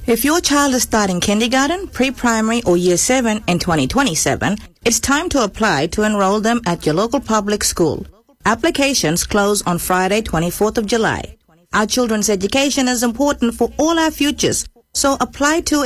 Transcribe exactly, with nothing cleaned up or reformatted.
If your child is starting kindergarten, pre-primary, or year seven in twenty twenty-seven, it's time to apply to enroll them at your local public school. Applications close on Friday, twenty-fourth of July. Our children's education is important for all our futures, so apply to